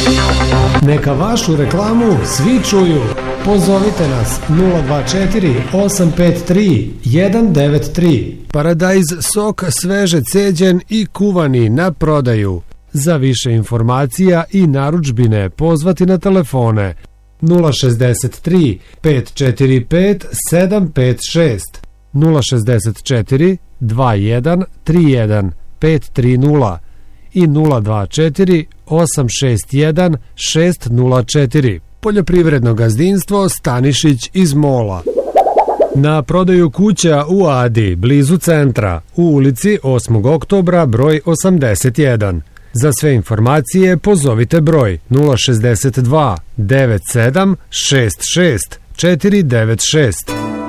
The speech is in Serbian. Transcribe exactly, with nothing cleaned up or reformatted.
Neka vašu reklamu svi čuju. Pozovite nas nula dva četiri osam pet tri jedan devet tri. Paradajz sok sveže ceđen i kuvani na prodaju. Za više informacija i narudžbine pozvati na telefone nula šezdeset tri pet četiri pet sedam pet šest, nula šezdeset četiri dva jedan tri jedan pet tri nula i nula dva četiri osam šest jedan šest nula četiri. Poljoprivredno gazdinstvo Stanišić iz Mola. Na prodaju kuća u Adi, blizu centra, u ulici osmog oktobra, broj osamdeset jedan. Za sve informacije pozovite broj nula šezdeset dva devet sedam šest šest četiri devet šest.